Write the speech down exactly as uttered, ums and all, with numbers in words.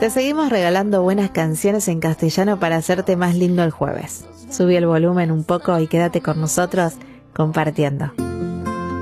Te seguimos regalando buenas canciones en castellano para hacerte más lindo el jueves. Subí el volumen un poco y quédate con nosotros compartiendo.